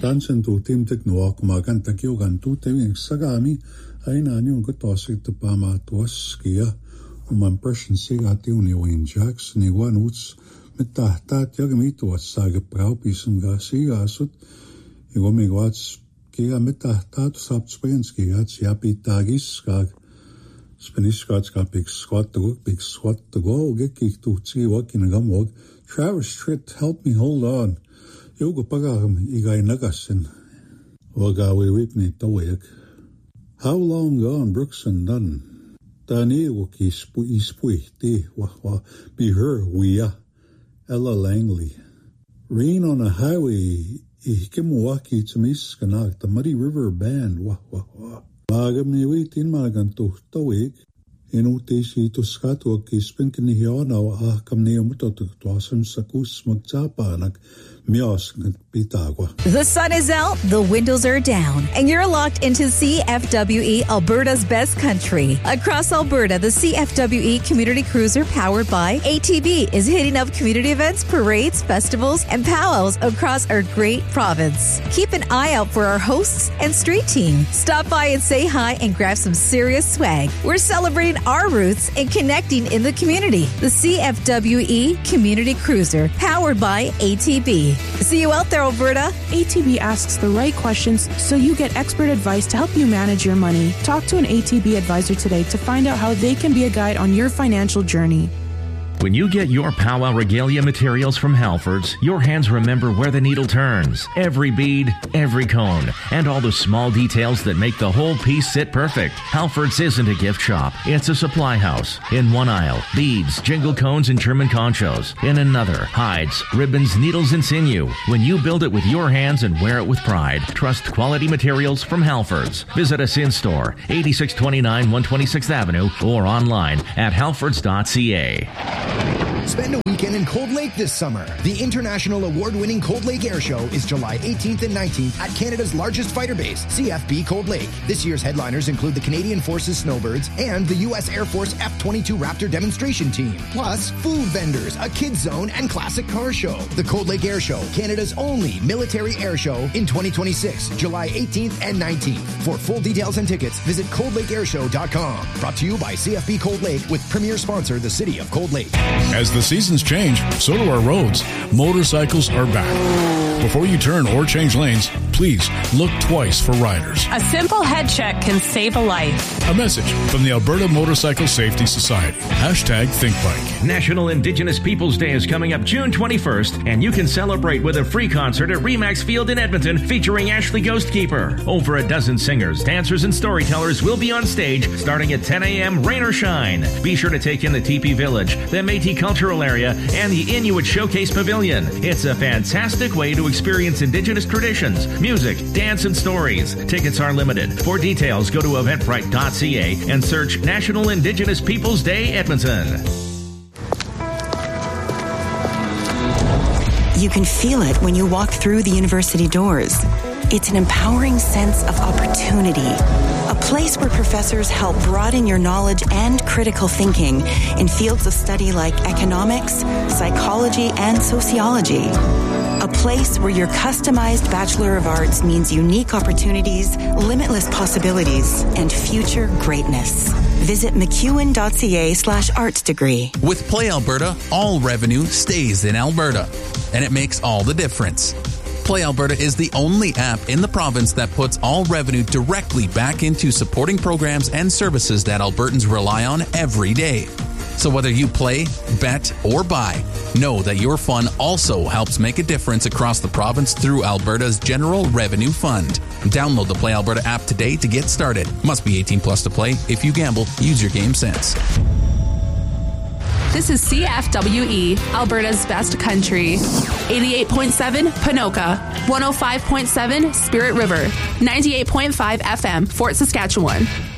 Dansen tu tim tek no akumagan takiogan tu tewing sagami aina ni un kotosik te pama tuaskia uma impression siga tiuni Wayne Jackson ni one uts metahtat jagami tuasaga prau pisum gasiga asut igome gwats kiga metahtat sabspenski gats yapi tagis kag Spanish got big squat to go get kick to see what in a gum walk. Travis Tritt, help me hold on. Yoga pagam igay nagasin. Wagawi wipni tawag. How long gone Brooks and Dunn? Dani waki ispui ti wahwa be her wea. Ella Langley. Rain on a highway Ikimwaki Tamiskanak, the Muddy River Band wahwa. Magami witin maganto tawag. Inutisi to skato ki spinkini hiona a kamni muto to asam sakus magtsapa nag mios pitagwa. The sun is out, the windows are down, and you're locked into CFWE, Alberta's best country. Across Alberta, the CFWE Community Cruiser powered by ATB is hitting up community events, parades, festivals, and powwows across our great province. Keep an eye out for our hosts and street team. Stop by and say hi and grab some serious swag. We're celebrating our roots and connecting in the community. The CFWE Community Cruiser, powered by ATB. See you out there, Alberta. ATB asks the right questions so you get expert advice to help you manage your money. Talk to an ATB advisor today to find out how they can be a guide on your financial journey. When you get your powwow regalia materials from Halfords, your hands remember where the needle turns. Every bead, every cone, and all the small details that make the whole piece sit perfect. Halfords isn't a gift shop. It's a supply house. In one aisle, beads, jingle cones, and German conchos. In another, hides, ribbons, needles, and sinew. When you build it with your hands and wear it with pride, trust quality materials from Halfords. Visit us in-store, 8629 126th Avenue, or online at halfords.ca. Spend a weekend in Cold Lake this summer. The international award-winning Cold Lake Air Show is July 18th and 19th at Canada's largest fighter base, CFB Cold Lake. This year's headliners include the Canadian Forces Snowbirds and the U.S. Air Force F-22 Raptor demonstration team. Plus, food vendors, a kids zone, and classic car show. The Cold Lake Air Show, Canada's only military air show in 2026, July 18th and 19th. For full details and tickets, visit coldlakeairshow.com. Brought to you by CFB Cold Lake with premier sponsor, the City of Cold Lake. As the seasons change, so do our roads. Motorcycles are back. Before you turn or change lanes, please look twice for riders. A simple head check can save a life. A message from the Alberta Motorcycle Safety Society. #ThinkBike. National Indigenous Peoples Day is coming up June 21st, and you can celebrate with a free concert at Remax Field in Edmonton featuring Ashley Ghostkeeper. Over a dozen singers, dancers, and storytellers will be on stage starting at 10 a.m. rain or shine. Be sure to take in the Teepee Village, the Métis Cultural Area, and the Inuit Showcase Pavilion. It's a fantastic way to experience Indigenous traditions, music, dance, and stories. Tickets are limited. For details, go to eventbrite.ca and search National Indigenous Peoples Day Edmonton. You can feel it when you walk through the university doors. It's an empowering sense of opportunity, a place where professors help broaden your knowledge and critical thinking in fields of study like economics, psychology, and sociology. A place where your customized Bachelor of Arts means unique opportunities, limitless possibilities, and future greatness. Visit mcewen.ca/arts degree. With Play Alberta, all revenue stays in Alberta, and it makes all the difference. Play Alberta is the only app in the province that puts all revenue directly back into supporting programs and services that Albertans rely on every day. So whether you play, bet, or buy, know that your fun also helps make a difference across the province through Alberta's General Revenue Fund. Download the Play Alberta app today to get started. Must be 18 plus to play. If you gamble, use your game sense. This is CFWE, Alberta's best country. 88.7 Ponoka, 105.7 Spirit River, 98.5 FM, Fort Saskatchewan.